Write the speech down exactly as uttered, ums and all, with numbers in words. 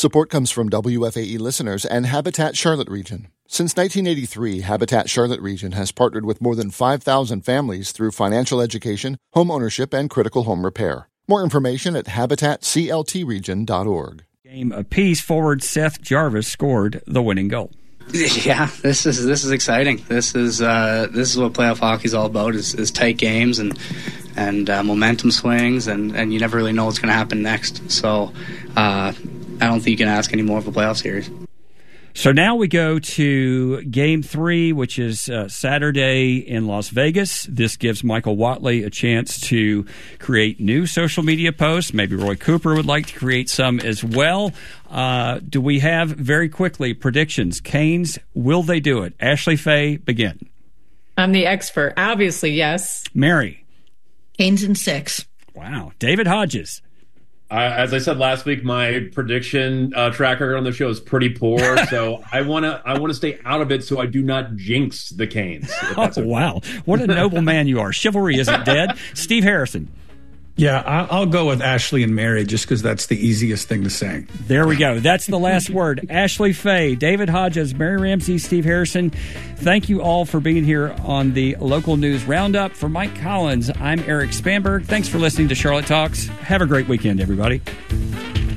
Support comes from W F A E listeners and Habitat Charlotte Region. Since nineteen eighty-three, Habitat Charlotte Region has partnered with more than five thousand families through financial education, home ownership, and critical home repair. More information at habitat c l t region dot org. Game apiece, forward Seth Jarvis scored the winning goal. Yeah, this is this is exciting. This is uh, this is what playoff hockey is all about: is, is tight games and and uh, momentum swings, and, and you never really know what's going to happen next. So uh, I don't think you can ask any more of a playoff series. So now we go to Game three, which is uh, Saturday in Las Vegas. This gives Michael Watley a chance to create new social media posts. Maybe Roy Cooper would like to create some as well. Uh, do we have, very quickly, predictions? Canes, will they do it? Ashley Faye, begin. I'm the expert. Obviously, yes. Mary. Canes in six. Wow. David Hodges. I, as I said last week, my prediction uh, track record on the show is pretty poor, so I want to I want to stay out of it so I do not jinx the Canes. Oh, okay. Wow. What a noble man you are. Chivalry isn't dead. Steve Harrison. Yeah, I'll go with Ashley and Mary just because that's the easiest thing to say. There we go. That's the last word. Ashley Faye, David Hodges, Mary Ramsey, Steve Harrison. Thank you all for being here on the Local News Roundup. For Mike Collins, I'm Eric Spanberg. Thanks for listening to Charlotte Talks. Have a great weekend, everybody.